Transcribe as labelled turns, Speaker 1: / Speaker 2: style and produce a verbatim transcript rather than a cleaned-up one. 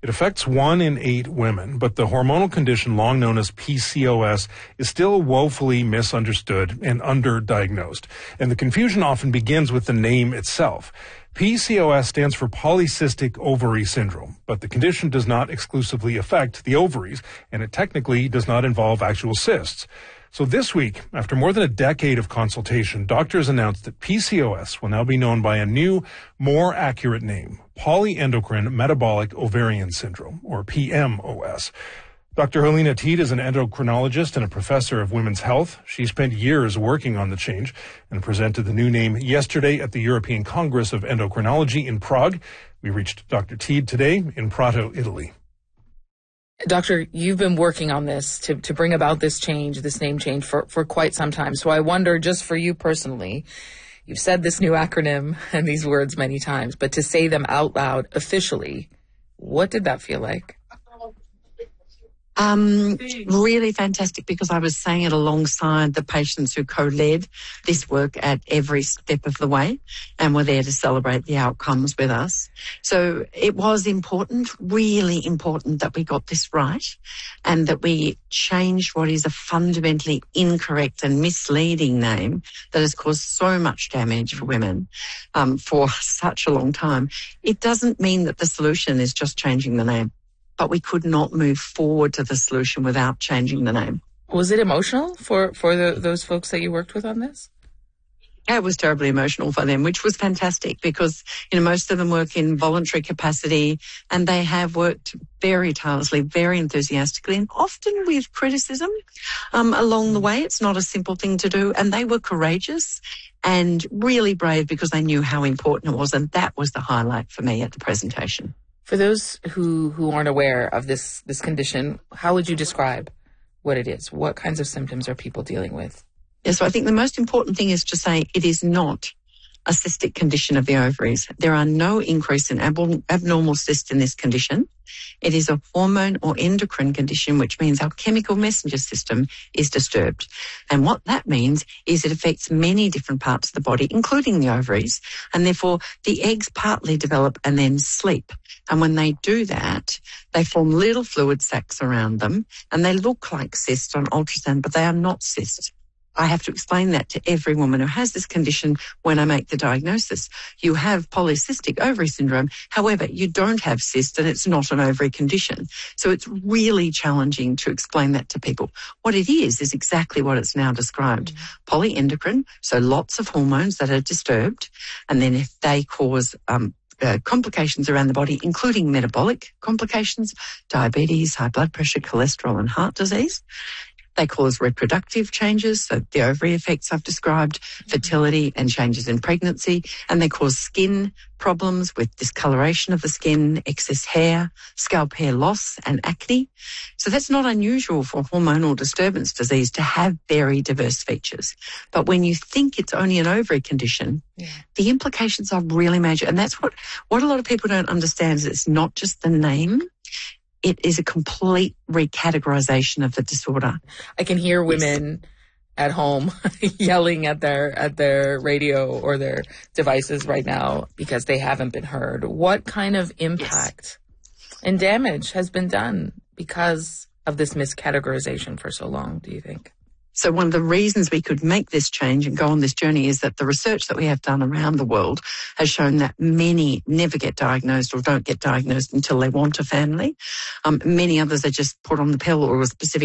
Speaker 1: It affects one in eight women, but the hormonal condition long known as P C O S is still woefully misunderstood and underdiagnosed. And the confusion often begins with the name itself. P C O S stands for polycystic ovary syndrome, but the condition does not exclusively affect the ovaries, and it technically does not involve actual cysts. So this week, after more than a decade of consultation, doctors announced that P C O S will now be known by a new, more accurate name, polyendocrine metabolic ovarian syndrome, or P M O S. Doctor Helena Teed is an endocrinologist and a professor of women's health. She spent years working on the change and presented the new name yesterday at the European Congress of Endocrinology in Prague. We reached Doctor Teed today in Prato, Italy.
Speaker 2: Doctor, you've been working on this to, to bring about this change, this name change for, for quite some time. So I wonder, just for you personally, you've said this new acronym and these words many times, but to say them out loud officially, what did that feel like?
Speaker 3: Um, really fantastic, because I was saying it alongside the patients who co-led this work at every step of the way and were there to celebrate the outcomes with us. So it was important, really important, that we got this right and that we changed what is a fundamentally incorrect and misleading name that has caused so much damage for women um, for such a long time. It doesn't mean that the solution is just changing the name, but we could not move forward to the solution without changing the name.
Speaker 2: Was it emotional for, for the, those folks that you worked with on this?
Speaker 3: Yeah, it was terribly emotional for them, which was fantastic because, you know, most of them work in voluntary capacity and they have worked very tirelessly, very enthusiastically, and often with criticism um, along the way. It's not a simple thing to do. And they were courageous and really brave because they knew how important it was. And that was the highlight for me at the presentation.
Speaker 2: For those who, who aren't aware of this, this condition, how would you describe what it is? What kinds of symptoms are people dealing with?
Speaker 3: Yeah, so I think the most important thing is to say it is not a cystic condition of the ovaries. There are no increase in ab- abnormal cysts in this condition. It is a hormone or endocrine condition, which means our chemical messenger system is disturbed. And what that means is it affects many different parts of the body, including the ovaries, and therefore the eggs partly develop and then sleep. And when they do that, they form little fluid sacs around them, and they look like cysts on ultrasound, but they are not cysts. I have to explain that to every woman who has this condition when I make the diagnosis. You have polycystic ovary syndrome. However, you don't have cysts and it's not an ovary condition. So it's really challenging to explain that to people. What it is, is exactly what it's now described. Mm-hmm. Polyendocrine, so lots of hormones that are disturbed. And then if they cause um, uh, complications around the body, including metabolic complications, diabetes, high blood pressure, cholesterol and heart disease. They cause reproductive changes, so the ovary effects I've described, fertility and changes in pregnancy, and they cause skin problems with discoloration of the skin, excess hair, scalp hair loss and acne. So that's not unusual for hormonal disturbance disease to have very diverse features. But when you think it's only an ovary condition, yeah. the implications are really major. And that's what, what a lot of people don't understand is it's not just the name. It is a complete recategorization of the disorder.
Speaker 2: I can hear women yes. at home yelling at their at their radio or their devices right now because they haven't been heard. What kind of impact yes. and damage has been done because of this miscategorization for so long, do you think?
Speaker 3: So one of the reasons we could make this change and go on this journey is that the research that we have done around the world has shown that many never get diagnosed or don't get diagnosed until they want a family. Um, many others are just put on the pill or a specific